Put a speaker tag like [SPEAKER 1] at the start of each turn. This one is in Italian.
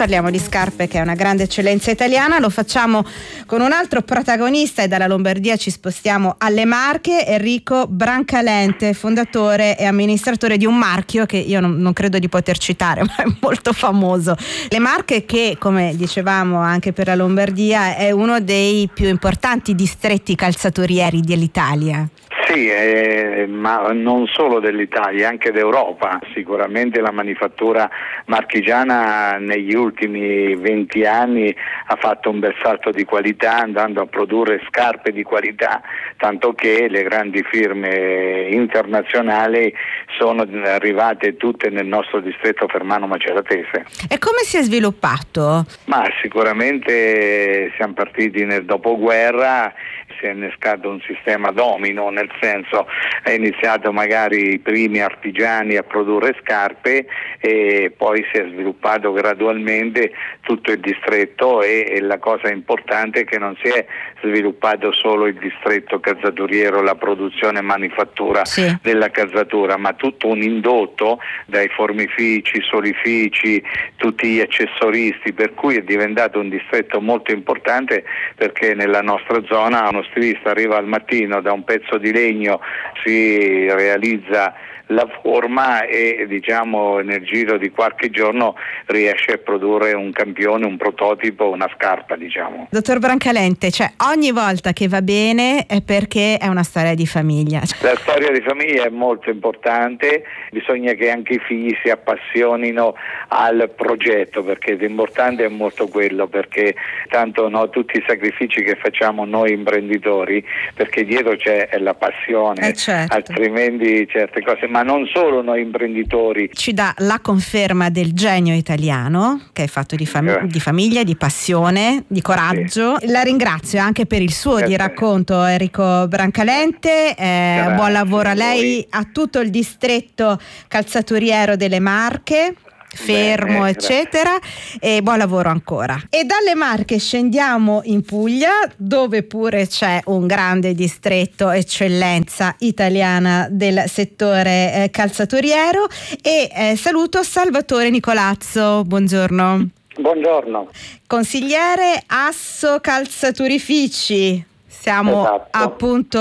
[SPEAKER 1] parliamo di scarpe, che è una grande eccellenza italiana. Lo facciamo con un altro protagonista e dalla Lombardia ci spostiamo alle Marche, Enrico Brancalente, fondatore e amministratore di un marchio che io non credo di poter citare, ma è molto famoso. Le Marche, che come dicevamo anche per la Lombardia è uno dei più importanti distretti calzaturieri dell'Italia.
[SPEAKER 2] Sì, ma non solo dell'Italia, anche d'Europa. Sicuramente la manifattura marchigiana negli ultimi 20 anni ha fatto un bel salto di qualità, andando a produrre scarpe di qualità, tanto che le grandi firme internazionali sono arrivate tutte nel nostro distretto Fermano Maceratese.
[SPEAKER 1] E come si è sviluppato?
[SPEAKER 2] Ma sicuramente siamo partiti nel dopoguerra, si è innescato un sistema domino, nel senso è iniziato magari i primi artigiani a produrre scarpe e poi si è sviluppato gradualmente tutto il distretto, e la cosa importante è che non si è sviluppato solo il distretto calzaturiero, la produzione e manifattura della calzatura, ma tutto un indotto dai formifici, solifici, tutti gli accessoristi, per cui è diventato un distretto molto importante, perché nella nostra zona uno stilista arriva al mattino, da un pezzo di legno si realizza la forma e nel giro di qualche giorno riesce a produrre un campione, un prototipo, una scarpa.
[SPEAKER 1] Dottor Brancalente, ogni volta che va bene è perché è una storia di famiglia.
[SPEAKER 2] La storia di famiglia è molto importante, bisogna che anche i figli si appassionino al progetto, perché l'importante è molto quello, perché tanto tutti i sacrifici che facciamo noi imprenditori, perché dietro c'è la passione,
[SPEAKER 1] certo.
[SPEAKER 2] Altrimenti certe cose, ma non solo noi imprenditori.
[SPEAKER 1] Ci dà la conferma del genio italiano, che è fatto di famiglia, di passione, di coraggio. Sì. La ringrazio anche per il suo di racconto, Enrico Brancalente. Buon lavoro a lei, a tutto il distretto calzaturiero delle Marche. Fermo, eccetera, e buon lavoro ancora. E dalle Marche scendiamo in Puglia, dove pure c'è un grande distretto eccellenza italiana del settore calzaturiero, e saluto Salvatore Nicolazzo. Buongiorno.
[SPEAKER 2] Buongiorno.
[SPEAKER 1] Consigliere Asso Calzaturifici. Siamo appunto